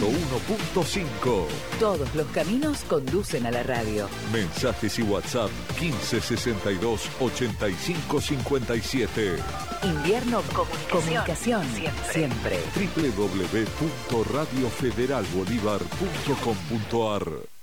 101.5. Todos los caminos conducen a la radio. Mensajes y WhatsApp 1562 85 57. Invierno Comunicación. Siempre. www.radiofederalbolívar.com.ar